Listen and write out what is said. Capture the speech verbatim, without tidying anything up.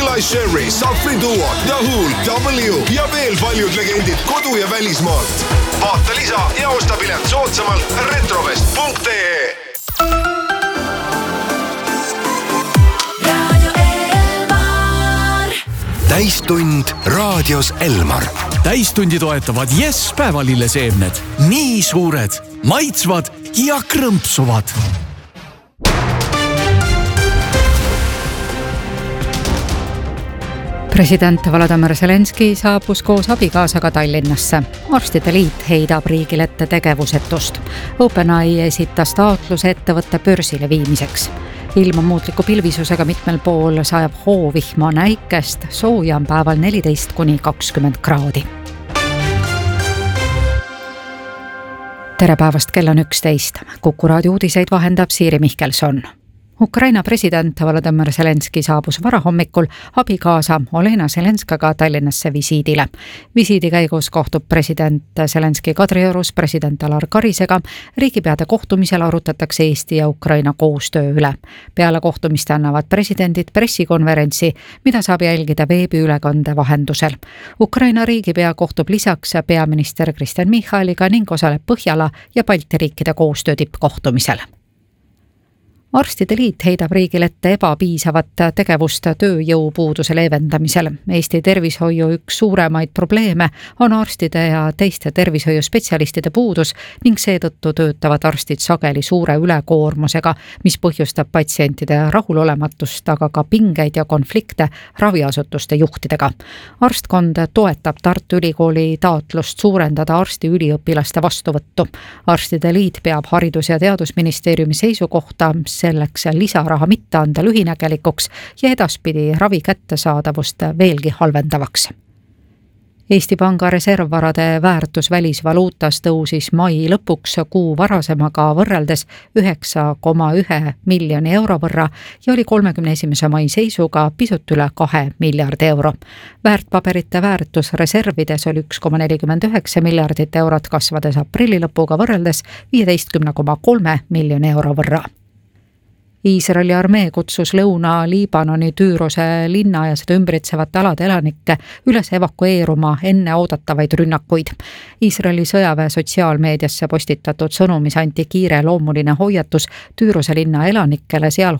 Eli Sherry, Safri Duo, The Hulk, W ja veel paljud legendid kodu- ja välismaalt. Vaata lisa ja osta pilet soodsamalt retrovest punkt ee. Täistund raadios Elmar. Täistundi toetavad Yes päevalilleseemned. Nii suured, maitsvad ja krõmpsuvad. President Volodymyr Zelenski saabus koos abikaasaga Tallinnasse. Arstide liit heidab riigile ette tegevusetust. OpenAI esitas taotluse ettevõtte börsile viimiseks. Ilma muutliku pilvisusega mitmel pool sajab hoovihma näikest, sooja on päeval neliteist kuni kakskümmend kraadi. Tere päevast, kell on üksteist. Kuku raadio uudiseid vahendab Siiri Mihkelson. Ukraina president Volodymyr Zelenski saabus varahommikul abikaasa Olena Zelenskaga Tallinnasse visiidile. Visiidi käigus kohtub president Zelenski Kadriorus president Alar Karisega. Riigipeade kohtumisel arutatakse Eesti ja Ukraina koostöö üle. Peale kohtumist annavad presidendid pressikonverentsi, mida saab jälgida veebiülekande vahendusel. Ukraina riigipea kohtub lisaks peaminister Kristen Michaliga ning osaleb Põhjala ja Balti riikide koostöö tippkohtumisel. Arstide liit heidab riigil ette ebapiisavat tegevust tööjõupuuduse leevendamisel. Eesti tervishoiu üks suuremaid probleeme on arstide ja teiste tervishoiuspetsialistide puudus ning seetõttu töötavad arstid sageli suure ülekoormusega, mis põhjustab patsientide rahulolematust, aga ka pingeid ja konflikte raviasutuste juhtidega. Arstkond toetab Tartu Ülikooli taotlust suurendada arstiüliõpilaste vastuvõttu. Arstide liit peab Haridus- ja Teadusministeeriumi seisukohta selleks lisaraha mitte anda lühinägelikuks ja edaspidi ravi kättesaadavust veelgi halvendavaks. Eesti Panga reservvarade väärtus välisvaluutas tõusis mai lõpuks kuu varasemaga võrreldes üheksa koma üks miljoni euro võrra ja oli kolmekümne esimese mai seisuga pisut üle kahe miljardi euro. Väärtpaberite väärtus reservides oli üks koma nelikümmend üheksa miljardit eurot, kasvades aprilli lõpuga võrreldes viieteist koma kolme miljoni euro võrra. Iisraeli armee kutsus Lõuna-Liibanoni Tüürose linna ja seda ümbritsevate alade elanikke üles evakueeruma enne oodatavaid rünnakuid. Iisraeli sõjaväe sotsiaalmeediasse postitatud sõnumis anti kiire loomuline hoiatus Tüürose linna elanikele, seal